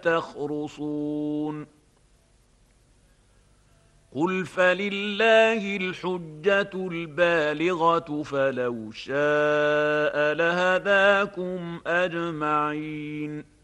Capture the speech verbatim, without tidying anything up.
تخرصون قل فلله الحجة البالغة فلو شاء لهداكم أجمعين